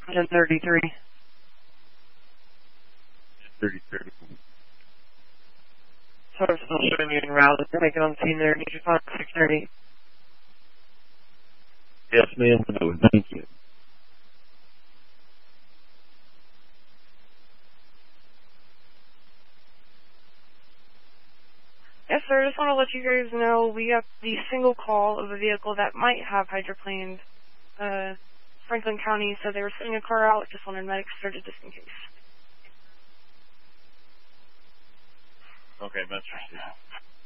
1033. 33. Source will show you en route. Make it on scene there. Need your phone 630. Yes, ma'am. No, thank you. Yes, sir. I just want to let you guys know we got the single call of a vehicle that might have hydroplaned. Franklin County said they were sending a car out. Just wanted medics started just in case. Okay, Master.